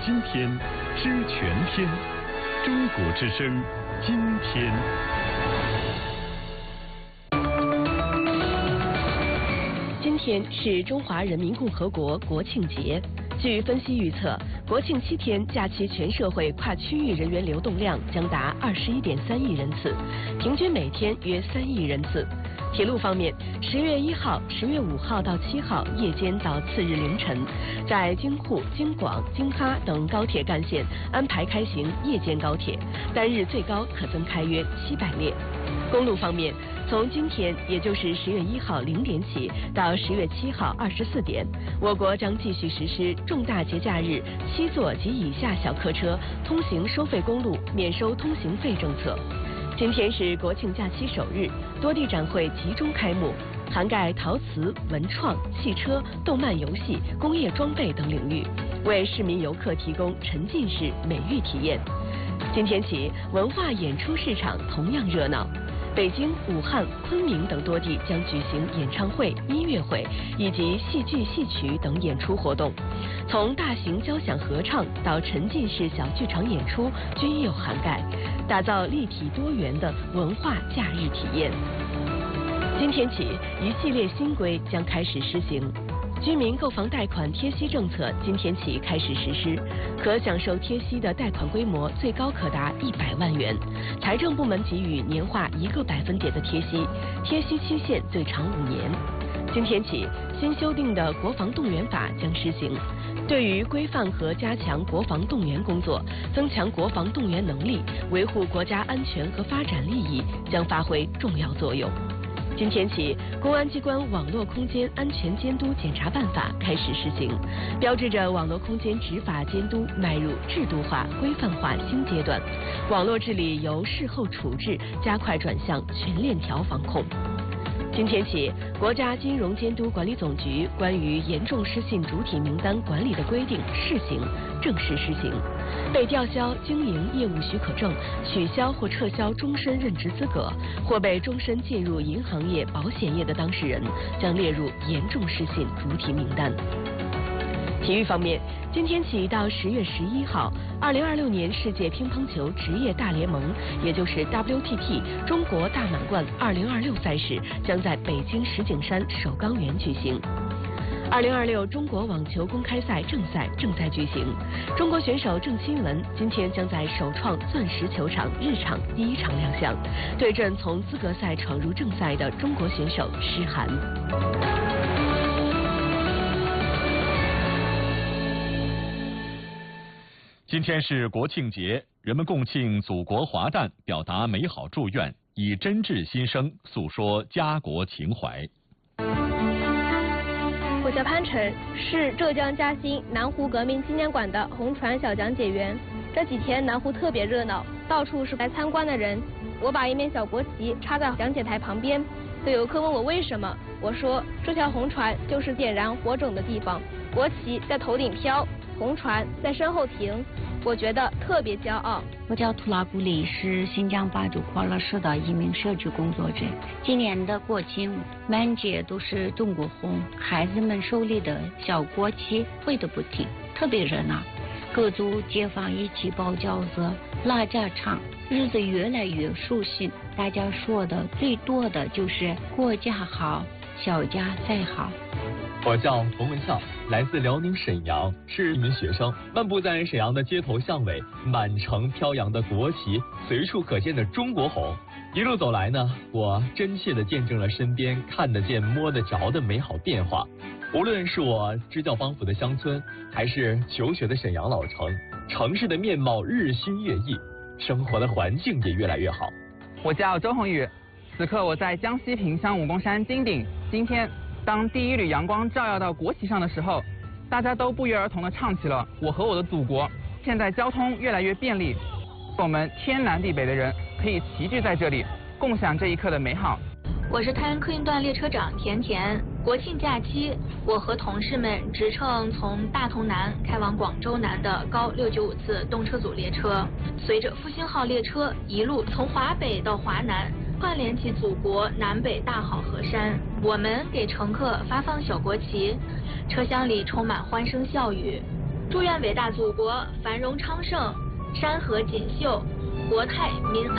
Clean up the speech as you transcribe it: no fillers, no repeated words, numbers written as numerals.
今天，知全天。中国之声，今天。 今天是中华人民共和国国庆节。据分析预测，国庆7天假期全社会跨区域人员流动量将达21.3亿人次，平均每天约3亿人次。铁路方面，10月1号、10月5号到7号夜间到次日凌晨，在京沪、京广、京哈等高铁干线安排开行夜间高铁，单日最高可增开约700列。公路方面，从今天，也就是10月1号0点起到10月7号24点，我国将继续实施重大节假日7座及以下小客车通行收费公路免收通行费政策。今天是国庆假期首日，多地展会集中开幕，涵盖陶瓷、文创、汽车、动漫游戏、工业装备等领域，为市民游客提供沉浸式美育体验。今天起，文化演出市场同样热闹。北京、武汉、昆明等多地将举行演唱会、音乐会以及戏剧、戏曲等演出活动，从大型交响合唱到沉浸式小剧场演出均有涵盖，打造立体多元的文化假日体验。今天起，一系列新规将开始施行。居民购房贷款贴息政策今天起开始实施，可享受贴息的贷款规模最高可达100万元，财政部门给予年化1个百分点的贴息，贴息期限最长5年。今天起，新修订的国防动员法将施行，对于规范和加强国防动员工作，增强国防动员能力，维护国家安全和发展利益将发挥重要作用。今天起，公安机关网络空间安全监督检查办法开始施行，标志着网络空间执法监督迈入制度化、规范化新阶段，网络治理由事后处置加快转向全链条防控。今天起，国家金融监督管理总局关于严重失信主体名单管理的规定试行正式施行，被吊销经营业务许可证、取消或撤销终身任职资格，或被终身进入银行业、保险业的当事人将列入严重失信主体名单。体育方面，今天起到10月11号，2026年世界乒乓球职业大联盟，也就是 WTT 中国大满贯2026赛事将在北京石景山首钢园举行。2026中国网球公开赛正赛正在举行，中国选手郑钦文今天将在首创钻石球场日场第1场亮相，对阵从资格赛闯入正赛的中国选手施涵。 今天是国庆节，人们共庆祖国华诞，表达美好祝愿，以真挚心声诉说家国情怀。 我叫潘晨，是浙江嘉兴南湖革命纪念馆的红船小讲解员。这几天南湖特别热闹，到处是来参观的人。我把一面小国旗插在讲解台旁边，有游客问我为什么，我说这条红船就是点燃火种的地方，国旗在头顶飘，红船在身后停，我觉得特别骄傲。 我叫图拉古里，是新疆巴主快乐市的一名社区工作者。今年的国庆满街都是中国红，孩子们手里的小国旗挥得不停，特别热闹。各族街坊一起包饺子、拉家常，日子越来越舒心。大家说的最多的就是国家好，小家再好。 我叫冯文笑，来自辽宁沈阳，是一名学生。漫步在沈阳的街头巷尾，满城飘扬的国旗，随处可见的中国红。一路走来呢，我真切地见证了身边看得见、摸得着的美好变化。无论是我支教帮扶的乡村，还是求学的沈阳老城，城市的面貌日新月异，生活的环境也越来越好。 我叫周宏宇，此刻我在江西萍乡武功山金顶。今天当第一缕阳光照耀到国旗上的时候，大家都不约而同地唱起了我和我的祖国。现在交通越来越便利，我们天南地北的人可以齐聚在这里，共享这一刻的美好。 我是太原客运段列车长田田。国庆假期，我和同事们直乘从大同南开往广州南的高695次动车组列车，随着复兴号列车一路从华北到华南，串联起祖国南北大好河山。我们给乘客发放小国旗，车厢里充满欢声笑语。 祝愿伟大祖国繁荣昌盛，山河锦绣，国泰民安。